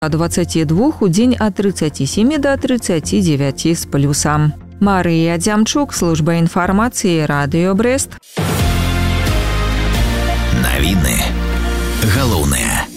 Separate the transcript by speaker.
Speaker 1: ад 22, удзень ад 37 до 39 с плюсам. Мария Дзямчук, служба информации, Радио Брест.
Speaker 2: Навіны галоўнае.